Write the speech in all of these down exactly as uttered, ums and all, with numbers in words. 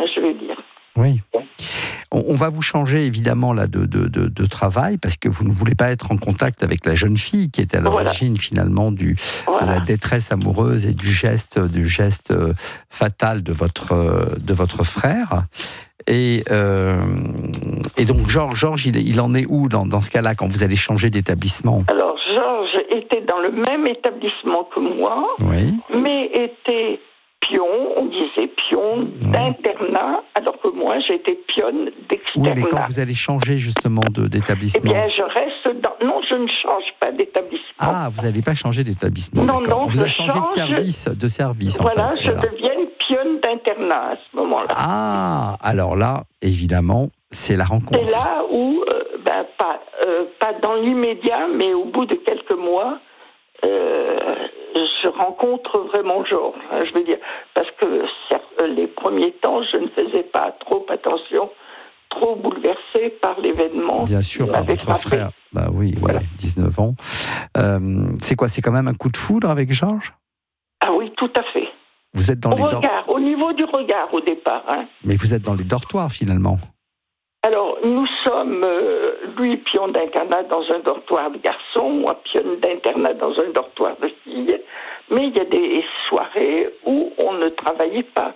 hein, je veux dire. Oui. On, on va vous changer évidemment là, de, de, de, de travail parce que vous ne voulez pas être en contact avec la jeune fille qui était à l'origine voilà. finalement du, voilà. de la détresse amoureuse et du geste, du geste euh, fatal de votre, euh, de votre frère. Et, euh, et donc Georges, Georges il, il en est où dans, dans ce cas-là quand vous allez changer d'établissement ? Alors Georges était dans le même établissement que moi, oui. mais était pion, on disait pion oui. d'internat, alors que moi j'étais pionne d'externat. Oui, mais quand vous allez changer justement de, d'établissement ? Eh bien, je reste dans... Non, je ne change pas d'établissement. Ah, vous n'allez pas changer d'établissement. Non, d'accord. non, vous je avez changé change... de service, de service voilà, en fait. je voilà, je deviens pionne d'internat à ce moment-là. Ah, alors là, évidemment, c'est la rencontre. C'est là où, euh, ben, pas, euh, pas dans l'immédiat, mais au bout de quelques mois, euh, je rencontre vraiment Georges. Hein, je veux dire, parce que certes, les premiers temps, je ne faisais pas trop attention, trop bouleversée par l'événement. Bien sûr, par votre frappé. frère. Bah oui, voilà. ouais, dix-neuf ans. Euh, c'est quoi, c'est quand même un coup de foudre avec Georges ? Ah oui, tout à fait. Vous êtes dans au les regard, dor- au niveau du regard au départ. Hein. Mais vous êtes dans les dortoirs finalement. Alors, nous sommes, euh, lui, pion d'internat dans un dortoir de garçons, moi, pionne d'internat dans un dortoir de filles, mais il y a des soirées où on ne travaillait pas,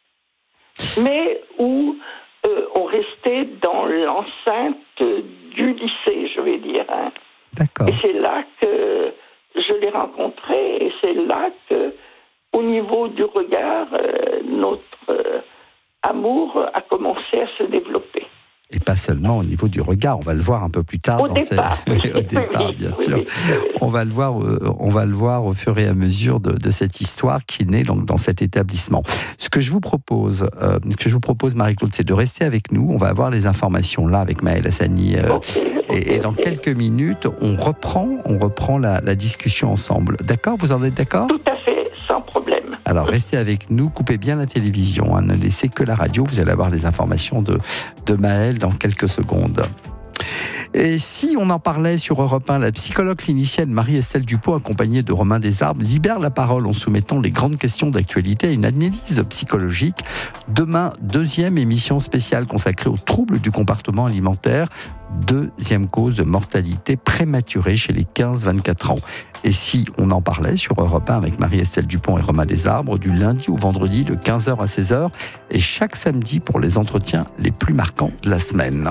mais où euh, on restait dans l'enceinte du lycée, je vais dire. Hein. D'accord. Et c'est là que je l'ai rencontré, et c'est là que, au niveau du regard, euh, notre euh, amour a commencé à se développer. Et pas seulement au niveau du regard, on va le voir un peu plus tard. Au dans départ, ces... oui, au départ, bien oui, sûr. Oui, oui. On va le voir, on va le voir au fur et à mesure de, de cette histoire qui naît donc dans cet établissement. Ce que je vous propose, euh, ce que je vous propose, Marie-Claude, c'est de rester avec nous. On va avoir les informations là avec Maëlle Hassani, euh, okay, okay, et, et dans okay. quelques minutes, on reprend, on reprend la, la discussion ensemble. D'accord ? Vous en êtes d'accord ? Tout à fait, sans problème. Alors restez avec nous, coupez bien la télévision, hein, ne laissez que la radio. Vous allez avoir les informations de de Maëlle dans quelques secondes. Et si on en parlait sur Europe un, la psychologue clinicienne Marie-Estelle Dupont, accompagnée de Romain Desarbres, libère la parole en soumettant les grandes questions d'actualité à une analyse psychologique. Demain, deuxième émission spéciale consacrée aux troubles du comportement alimentaire, deuxième cause de mortalité prématurée chez les quinze vingt-quatre ans. Et si on en parlait sur Europe un avec Marie-Estelle Dupont et Romain Desarbres, du lundi au vendredi de quinze heures à seize heures et chaque samedi pour les entretiens les plus marquants de la semaine.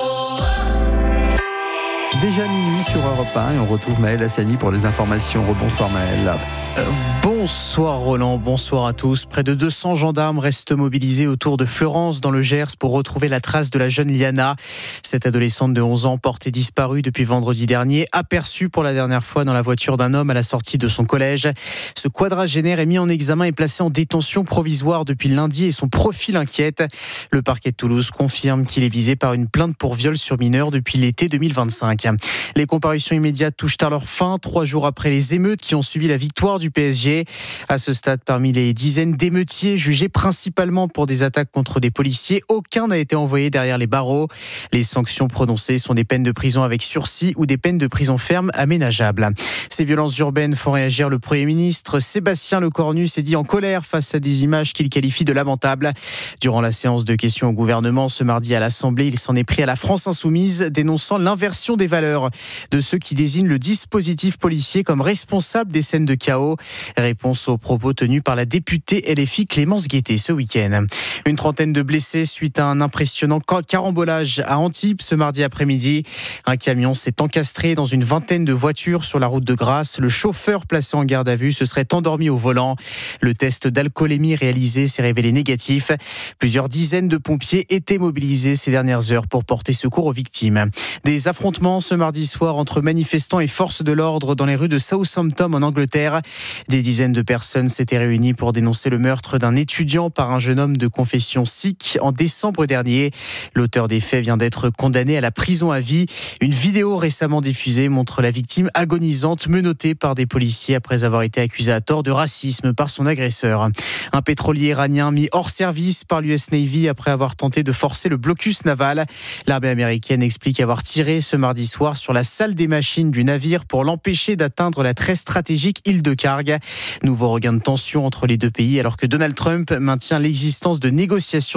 Déjà minuit sur Europe un et on retrouve Maëlle Hassani pour les informations. Rebonsoir Maëlle. Euh, bonsoir Roland, bonsoir à tous. Près de deux cents gendarmes restent mobilisés autour de Fleurance dans le Gers pour retrouver la trace de la jeune Liana. Cette adolescente de onze ans portée disparue depuis vendredi dernier, aperçue pour la dernière fois dans la voiture d'un homme à la sortie de son collège. Ce quadragénaire est mis en examen et placé en détention provisoire depuis lundi et son profil inquiète. Le parquet de Toulouse confirme qu'il est visé par une plainte pour viol sur mineur depuis l'été deux mille vingt-cinq. Les comparutions immédiates touchent à leur fin, trois jours après les émeutes qui ont suivi la victoire du P S G. À ce stade, parmi les dizaines d'émeutiers jugés principalement pour des attaques contre des policiers, aucun n'a été envoyé derrière les barreaux. Les sanctions prononcées sont des peines de prison avec sursis ou des peines de prison ferme aménageables. Ces violences urbaines font réagir le Premier ministre. Sébastien Lecornu s'est dit en colère face à des images qu'il qualifie de lamentables. Durant la séance de questions au gouvernement ce mardi à l'Assemblée, il s'en est pris à la France insoumise, dénonçant l'inversion des valeurs de ceux qui désignent le dispositif policier comme responsable des scènes de chaos. Réponse aux propos tenus par la députée L F I Clémence Guettet ce week-end. Une trentaine de blessés suite à un impressionnant carambolage à Antibes ce mardi après-midi. Un camion s'est encastré dans une vingtaine de voitures sur la route de Grasse. Le chauffeur placé en garde à vue se serait endormi au volant. Le test d'alcoolémie réalisé s'est révélé négatif. Plusieurs dizaines de pompiers étaient mobilisés ces dernières heures pour porter secours aux victimes. Des affrontements ce mardi soir entre manifestants et forces de l'ordre dans les rues de Southampton en Angleterre. Des dizaines de personnes s'étaient réunies pour dénoncer le meurtre d'un étudiant par un jeune homme de confession sikh en décembre dernier. L'auteur des faits vient d'être condamné à la prison à vie. Une vidéo récemment diffusée montre la victime agonisante menottée par des policiers après avoir été accusée à tort de racisme par son agresseur. Un pétrolier iranien mis hors service par l'U S Navy après avoir tenté de forcer le blocus naval. L'armée américaine explique avoir tiré ce mardi soir sur la salle des machines du navire pour l'empêcher d'atteindre la très stratégique île de Kharg. Nouveau regain de tension entre les deux pays alors que Donald Trump maintient l'existence de négociations